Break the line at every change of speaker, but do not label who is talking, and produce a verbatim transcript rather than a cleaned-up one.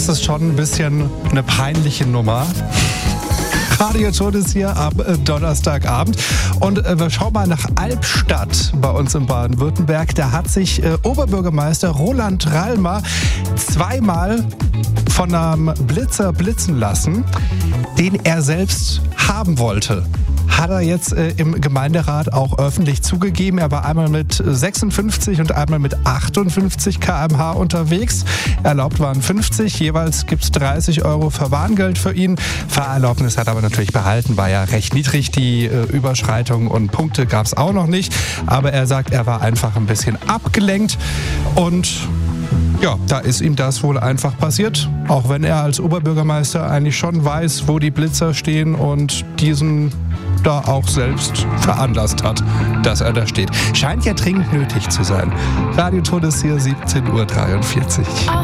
das ist schon ein bisschen eine peinliche Nummer. Radioton ist hier am Donnerstagabend. Und äh, wir schauen mal nach Albstadt bei uns in Baden-Württemberg. Da hat sich äh, Oberbürgermeister Roland Rallmer zweimal von einem Blitzer blitzen lassen, den er selbst haben wollte. Hat er jetzt äh, im Gemeinderat auch öffentlich zugegeben. Er war einmal mit sechsundfünfzig und einmal mit achtundfünfzig Kilometer pro Stunde unterwegs. Erlaubt waren fünfzig. Jeweils gibt es dreißig Euro Verwarngeld für ihn. Fahrerlaubnis hat er aber natürlich behalten. War ja recht niedrig. Die äh, Überschreitung und Punkte gab es auch noch nicht. Aber er sagt, er war einfach ein bisschen abgelenkt. Und ja, da ist ihm das wohl einfach passiert. Auch wenn er als Oberbürgermeister eigentlich schon weiß, wo die Blitzer stehen und diesen da auch selbst veranlasst hat, dass er da steht. Scheint ja dringend nötig zu sein. Radioton ist hier siebzehn Uhr dreiundvierzig.